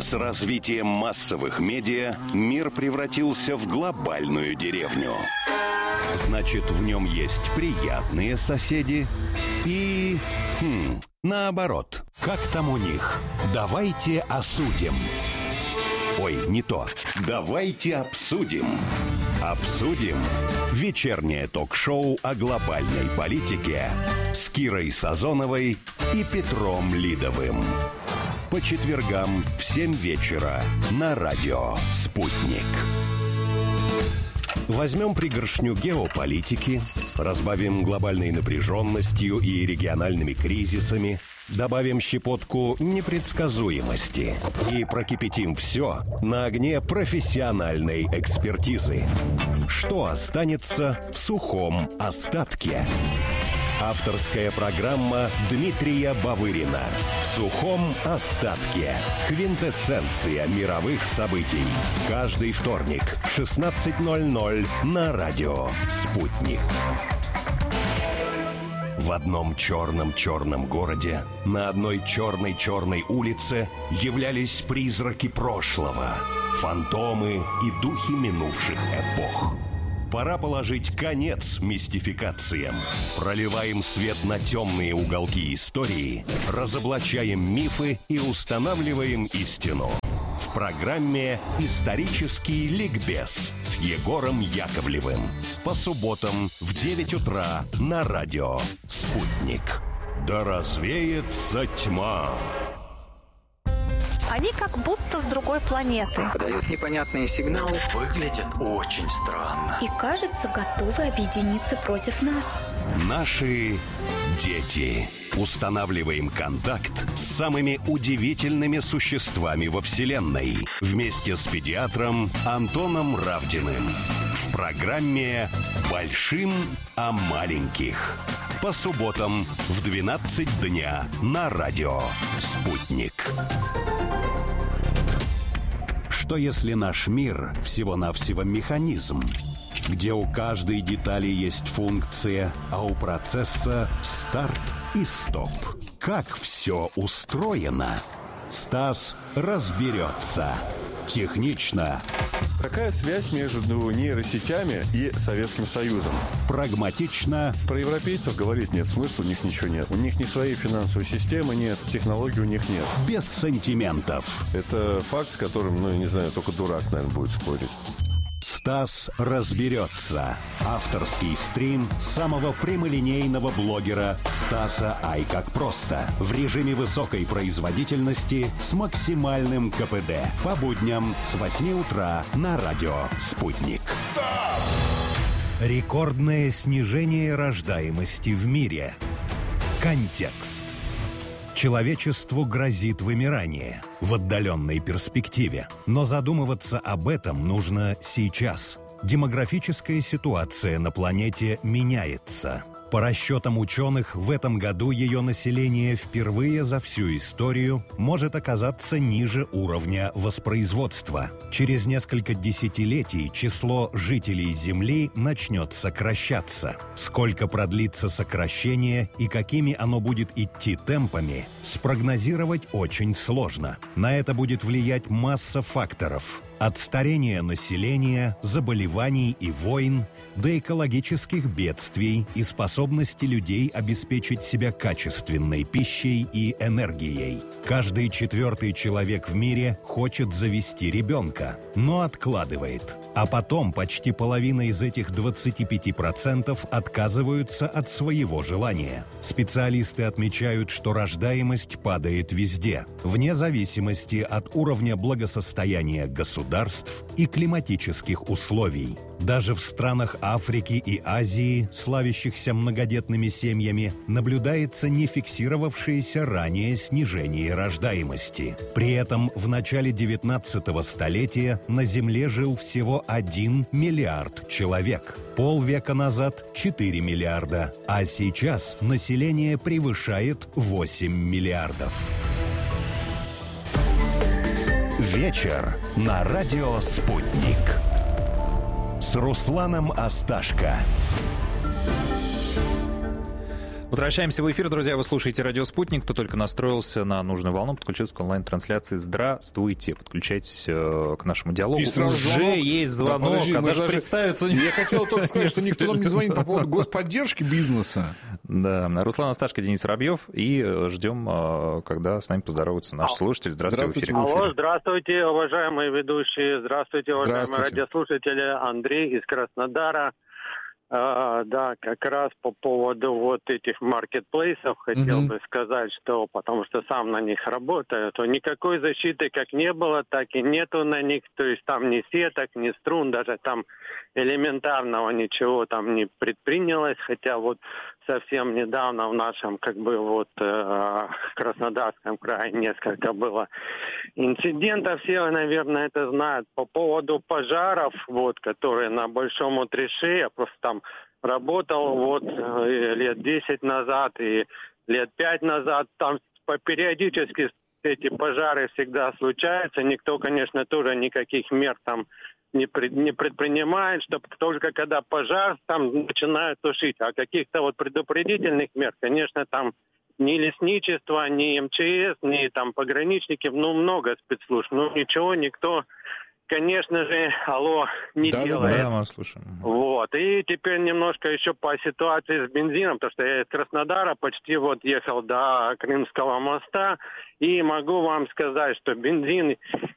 С развитием массовых медиа мир превратился в глобальную деревню. Значит, в нем есть приятные соседи и... наоборот. Как там у них? Давайте осудим. Ой, не то. Давайте обсудим. Обсудим. Вечернее ток-шоу о глобальной политике с Кирой Сазоновой и Петром Лидовым. По четвергам в 7 вечера на радио «Спутник». Возьмем пригоршню геополитики, разбавим глобальной напряженностью и региональными кризисами, добавим щепотку непредсказуемости и прокипятим все на огне профессиональной экспертизы. Что останется в сухом остатке? Авторская программа Дмитрия Бавырина «В сухом остатке». Квинтэссенция мировых событий. Каждый вторник в 16:00 на радио «Спутник». В одном черном городе, на одной черной улице являлись призраки прошлого, фантомы и духи минувших эпох. Пора положить конец мистификациям. Проливаем свет на темные уголки истории, разоблачаем мифы и устанавливаем истину. В программе «Исторический ликбез» с Егором Яковлевым. По субботам в 9 утра на радио «Спутник». Да развеется тьма. Они как будто с другой планеты. Подают непонятные сигналы. Выглядят очень странно. И, кажется, готовы объединиться против нас. Наши дети. Устанавливаем контакт с самыми удивительными существами во Вселенной. Вместе с педиатром Антоном Равдиным. В программе «Большим о маленьких». По субботам в 12 дня на радио «Спутник». Что если наш мир всего-навсего механизм, где у каждой детали есть функция, а у процесса старт и стоп? Как все устроено? Стас разберется. Технично. Какая связь между нейросетями и Советским Союзом? Прагматично. Про европейцев говорить нет смысла, у них ничего нет. У них ни своей финансовой системы нет, технологий у них нет. Без сантиментов. Это факт, с которым, я не знаю, только дурак, наверное, будет спорить. Стас разберется. Авторский стрим самого прямолинейного блогера Стаса Ай как просто. В режиме высокой производительности с максимальным КПД. По будням с 8 утра на радио «Спутник». Рекордное снижение рождаемости в мире. Контекст. Человечеству грозит вымирание в отдаленной перспективе. Но задумываться об этом нужно сейчас. Демографическая ситуация на планете меняется. По расчетам ученых, в этом году ее население впервые за всю историю может оказаться ниже уровня воспроизводства. Через несколько десятилетий число жителей Земли начнет сокращаться. Сколько продлится сокращение и какими оно будет идти темпами, спрогнозировать очень сложно. На это будет влиять масса факторов. От старения населения, заболеваний и войн до экологических бедствий и способности людей обеспечить себя качественной пищей и энергией. Каждый 4-й человек в мире хочет завести ребенка, но откладывает. А потом почти половина из этих 25% отказываются от своего желания. Специалисты отмечают, что рождаемость падает везде, вне зависимости от уровня благосостояния государств и климатических условий. Даже в странах Африки и Азии, славящихся многодетными семьями, наблюдается нефиксировавшееся ранее снижение рождаемости. При этом в начале 19 столетия на Земле жил всего 1 миллиард человек. Полвека назад 4 миллиарда, а сейчас население превышает 8 миллиардов. Вечер на радио «Спутник» с Русланом Асташко. Возвращаемся в эфир, друзья. Вы слушаете «Радио Спутник». Кто только настроился на нужную волну, подключился к онлайн-трансляции. Здравствуйте. Подключайтесь к нашему диалогу. И сразу уже звонок. есть звонок. Да, подожди, мы даже представиться... Я хотел только сказать, что никто нам не звонит по поводу господдержки бизнеса. Да. Руслан Асташко, Денис Воробьев. И ждем, когда с нами поздороваются наши слушатели. Здравствуйте. Алло, здравствуйте, уважаемые ведущие. Здравствуйте, уважаемые радиослушатели. Андрей из Краснодара. Да, как раз по поводу вот этих маркетплейсов хотел бы сказать, что потому что сам на них работаю, то никакой защиты как не было, так и нету на них. То есть там ни сеток, ни струн, даже там элементарного ничего там не предпринялось. Хотя вот совсем недавно в нашем как бы вот Краснодарском крае несколько было инцидентов. Все, наверное, это знают. По поводу пожаров, вот, которые на Большом Утрише, я просто там работал вот лет 10 назад и лет 5 назад. Там периодически эти пожары всегда случаются. Никто, конечно, тоже никаких мер там не предпринимает, чтобы только когда пожар, там начинают тушить. А каких-то вот предупредительных мер, конечно, там ни лесничество, ни МЧС, ни там пограничники, много спецслужб. Ничего никто, конечно же, не делает. Да, мы слушаем. Вот. И теперь немножко еще по ситуации с бензином, потому что я из Краснодара почти вот ехал до Крымского моста, и могу вам сказать, что бензин